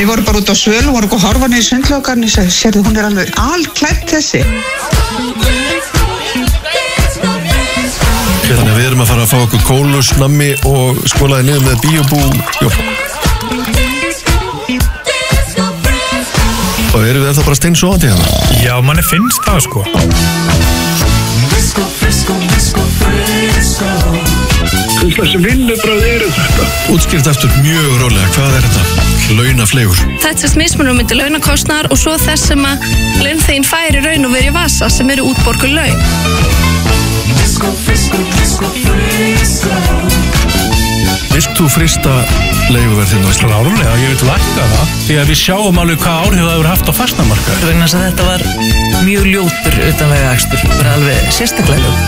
Við vorum bara út á svöl og vorum að horfa niður í sundlaugarni og sérðu, hún alveg alklædd þessi. Þannig að við erum að fara að fá okkur kólus, nammi og skólaði niður með bíobú. Og erum við ennþá bara steinsofandi hérna? Já, manni finnst það sko. Þessi vinnubröð eru þetta. Útskýrt eftir mjög rólega, hvað er þetta? Launaflegur. Þetta er mismunur myndi launakostnaðar og svo þess sem að launþeginn færi raun og veri í vasa sem eru útborguð laun. Vilt þú frista leiguverðinu á Íslandi? Klárlega, ég vil lækka það því að við sjáum alveg hvað áhrif það hefur haft á fastamarkaði. Vegna þess að þetta var mjög ljótur utanvegaakstur, bara alveg sérstaklega ljótur.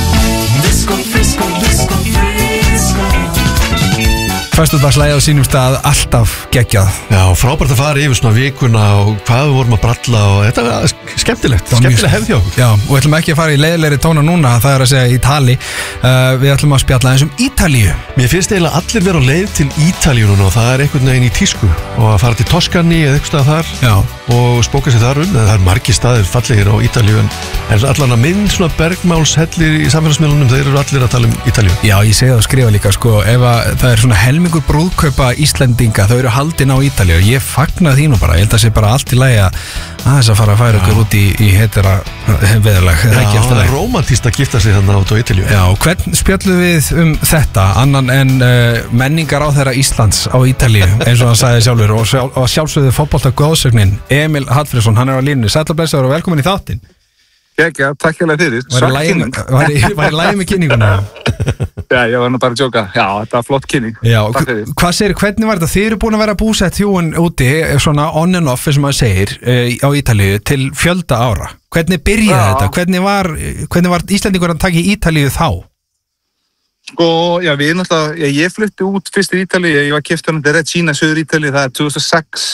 Föstudagslægi á sínum stað alltaf geggjað. Já, frábært að fara yfir svona vikuna og hvað við vorum að bralla og þetta var skemmtilegt, skemmtilega hefði okkur. Já, og við ætlum ekki að fara í leiðilegri tóna núna, það er að segja Ítali. Við ætlum að spjalla eins Ítalíu. Mér finnst eiginlega allir vera á leið til Ítalíu núna og það er einhvern veginn í tísku og að fara til Toskani eða eitthvað stað þar. Já. Og spóka sér þar það er margir staðir fallegir á Ítalíu en allan að minn svona bergmálshellir í samfélagsmiðlunum, þeir eru allir að tala Ítalíu. Já, ég segi það og skrifa líka sko, ef það er svona helmingur brúðkaupa Íslendinga, þau eru haldin á Ítalíu og ég fagna því nú bara, ég held að sé bara allt í lagi að þess að fara að færa okkur út í heitera veðurlag. Já, það er rómantískt að gifta sig þannig át á Ítalíu. Já, hvern spjöllum við þetta annan en menningar á þeirra Íslands á Ítalíu eins og hann sagði sjálfur og sjálfsögðu fótbolta-góðsögnin Emil Hallfreðsson, hann er á línu. Sæll og blessaður og velkomin í þáttinn. Já, takk hérlega fyrir. Var í lagi með kynninguna? Já, ég var nú bara að djóka. Já, þetta var flott kynning. Já, hvað segir, hvernig var þetta? Þið eru búin að vera búsett hjúin úti, svona on and off, eins og maður segir, á Ítalíu til fjölda ára. Hvernig byrjaði þetta? Hvernig var Íslendingur að taka í Ítalíu þá? Sko, já, við náttúrulega, ég flutti út fyrst í Ítalíu, ég var keyptur til Regina, Suður Ítalíu, það er 2006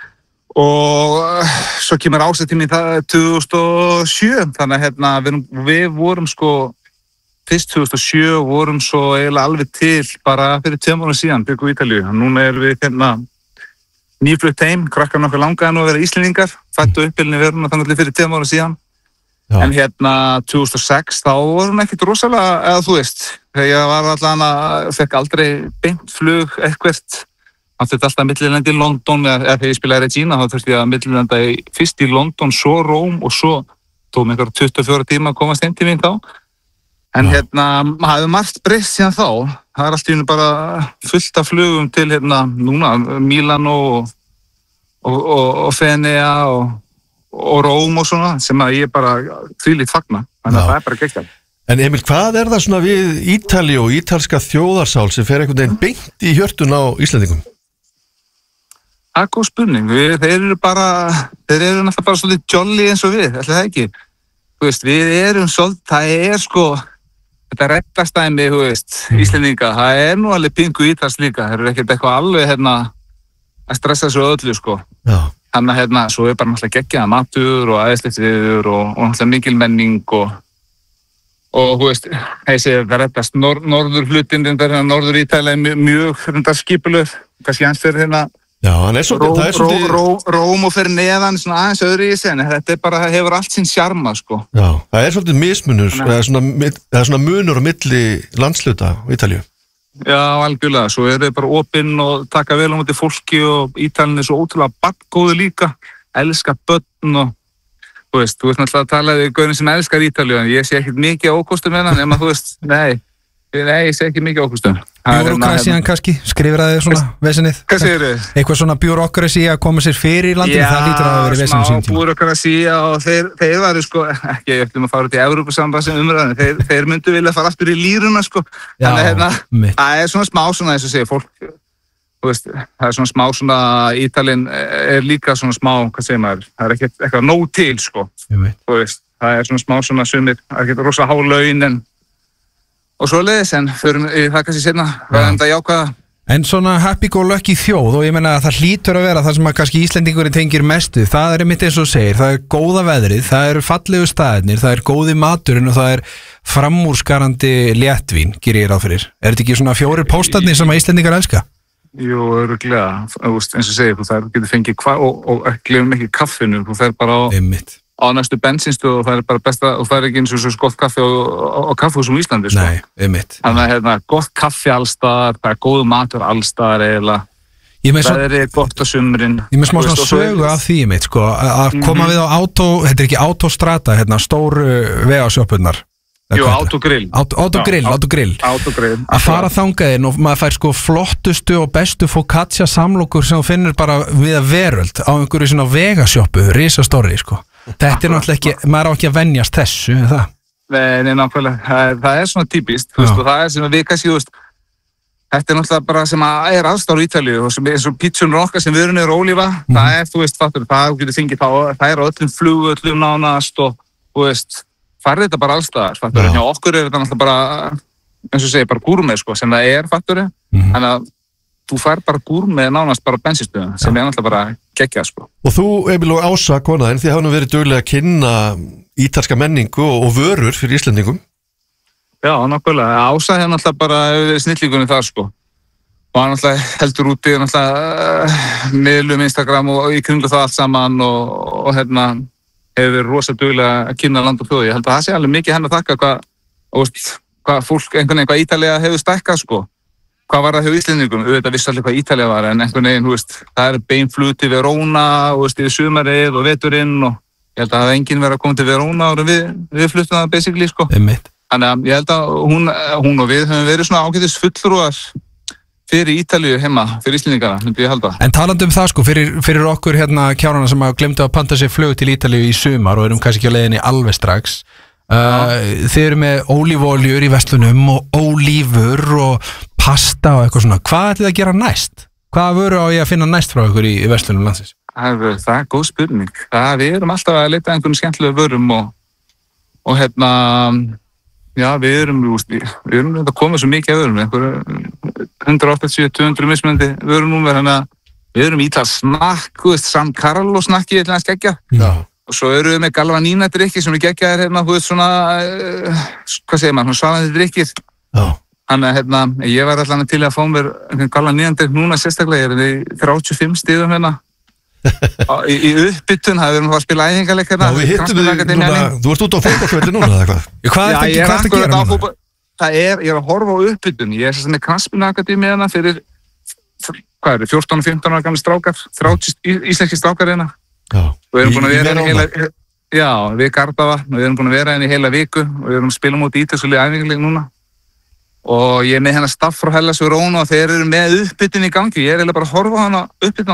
og svo kemur ásettin mín það 2007, þannig að við vorum sko fyrst 2007 og vorum svo eiginlega alveg til bara fyrir 2 mánuðum síðan byggum við Ítalíu. Núna erum við nýflutt heim, krakkar nokkuð langaði nú að vera Íslendingar, fættu uppbylni verðum þannig fyrir 2 mánuðum síðan. Já. En 2006 þá vorum ekkert rosalega, eða þú veist, þegar ég var fekk aldrei beint flug eitthvert. Það þurfti alltaf að millilenda í London eða þegar ég spilaði Regina þá þurfti ég að millilenda fyrst í London, svo Róm og svo tók mig 24 tíma að komast heim til mín þá. En maður hefur margt breyst síðan þá. Það er allt í einu bara fullt af flugum til núna Mílanó og Fenea og Róm og svona sem að ég bara þvílíkt fagna. Þannig að það er bara geggjað. En Emil, hvað er það svona við Ítalíu og ítalska þjóðarsál sem fer einhvern veginn beint í hjörtun á Íslendingum? Það er góð spurning. Þeir eru náttúrulega bara svolítið jolly eins og við, ætli það ekki. Þú veist, við erum svolítið, það er sko, þetta reddastæmi, þú veist, Íslendinga, það er nú alveg pingu ítals líka. Þeir eru ekkert eitthvað alveg að stressa svo öllu, sko. Já. Þannig að svo er bara náttúrulega geggjaða matur og aðeinslegt viður og náttúrulega mikil menning og þú veist, það reddast norður hlutin, norður Ítalía mjög skipulöð, kannski hans fyrir Já, hann er svolítið Róm og fyrir neðan svona aðeins öðru í sen, þetta hefur allt sinn sjarma, sko. Já, það er svolítið mismunur, það er svona munur á milli landsluta á Ítalíu. Já, algjörlega, svo eru þau bara opinn og taka vel á móti fólki og Ítalín er svo ótrúlega barngóðu líka, elska börn og þú veist náttúrulega að tala við gaurin sem elskar Ítalíu, en ég sé ekkert mikið ókostum með hann, nema þú veist, nei, ég sé ekki mikið ókostum. Bjúrókrasían kannski, skrifir að þið svona vesenið? Hvað segir þið? Eitthvað svona bjúrókrasí að koma sér fyrir í landinu, það lítur að vera vesenið sín tíma. Já, smá bjúrókrasía og þeir varu sko, ekki ég ætlum að fara út í Evrópusambandið umræðinu, þeir myndu vilja fara aftur í líruna sko, þannig það er svona smá svona eins og segja fólk, þú veist, það er svona smá svona, Ítalín er líka svona smá, hvað segir maður, það er eitthvað nóg til sko, þú veist, það er svona smá svona sumir, það er ekki rosa há laun og svo leiðis, en fyrir það kannski seinna, ræðum það jákvæða. En svona happy-go-lucky þjóð og ég meina að það hlýtur að vera það sem að kannski Íslendingurinn tengir mestu, það er einmitt eins og segir, það er góða veðrið, það eru fallegu staðirnir, það er góði maturinn og það er framúrskarandi léttvín, gerir ég ráð fyrir. Er þetta ekki svona 4 póstarnir sem að Íslendingar elska? Jú, örugglega, eins og segir, þú þær getur fengið og glemum ekki kaffinu, þú þær bara á næstu bensinstöð og það bara besta, og það ekki eins og svo gott kaffi á kaffihúsum í Íslandi, sko. Nei, einmitt. Þannig að gott kaffi allstaðar, það góð matur allstaðar eiginlega. Það gott á sumrin. Ég með smá svona sögu af því mitt, sko, að koma við á þetta ekki Autostrata, stóru vegasjópurnar. Jú, Autogrill. Autogrill. Að fara þangað og maður fær sko flottustu og bestu focaccia samlokur sem þú finnur bara við að veröld á einhverju svona vegasjópu, risastóri, sko. Þetta náttúrulega ekki, maður á ekki að venjast þessu, það? Nei, nákvæmlega. Það svona típist, og það sem við kannski, þetta náttúrulega bara sem að aðstáð á Ítalíu og sem eins og pítsunur okkar sem vörun ólífa, það fattur, það getur fengið það á öllum flugvöllum nánast og, farið þetta bara allstaðar, fattur. Hjá okkur þetta náttúrulega bara, eins og segir, bara gúrmeð, sko, sem það fattur. Þannig að þú fær bara gúrmeð nánast bara bensinstöðum, sem náttúrulega bara geggjað, sko. Og þú, Emil og Ása, konaðinn, þið hafa nú verið duglega að kynna ítalska menningu og vörur fyrir Íslendingum. Já, nákvæmlega. Ása hefur náttúrulega bara snillíkunni þar, sko. Og hann náttúrulega heldur úti, náttúrulega miðlum Instagram og í kringu það allt saman og hefur verið rosa duglega að kynna land og þjóð. Ég held að það sé alveg mikið henni að þakka hvað fólk, einhvern veginn, hvað Ítalía hefur stækkað, sko. Hvað var það hjá Íslendingum? Auðvitað vissi allir hvað Ítalía var, en einhvern veginn, það beinflug til Verona, yfir sumarið og veturinn og ég held að það hefði enginn verið að koma til Verona og við fluttum það basically, sko. Einmitt. Þannig að ég held að hún og við höfum verið svona ágætis fulltrúar fyrir Ítalíu heima, fyrir Íslendingana, myndi ég halda. En talandi það, sko, fyrir okkur kjárana sem hafa glemt að panta sér flug til Ítalíu í sumar og erum kannski ekki á leiðinni alveg strax. Þið eru með ólífuoljur í verslunum og ólífur og pasta og eitthvað svona. Hvað ætlið að gera næst? Hvaða vöru á ég að finna næst frá ykkur í verslunum landsins? Það góð spurning. Við erum alltaf að leita einhvern skemmtilega vörum og já, við erum að koma svo mikið að vörum, einhverju 180-200 mismunandi vörum númer, þannig að við erum ítalsnakk, San Carlo snakki, ég ætla að skegja. Og svo eru við með Galvanina drykki sem við geggjaðir svona, hvað segir maður, svalandi drykkir. Þannig að ég var alltaf til að fá mér Galvanina drykk núna sérstaklega, ég er í 35 stigum í uppbytun, það erum við að spila æfingarleik við hittum við núna, þú ert út á fótboltavelli núna eða eitthvað? Hvað er að gera núna? Ég er að horfa á uppbytun, ég er með Knattspyrnuakademíuna fyrir 14-15 ára gamli strákar, 30 íslenski strákar og við erum búin að vera við Gardavatn og við erum búin að vera í heila viku og við erum að spila móti ítalsku æfingarleik núna og ég er með staff frá Hellas Verona og þeir eru með uppbytun í gangi, ég er eiginlega bara að horfa á hana uppbytun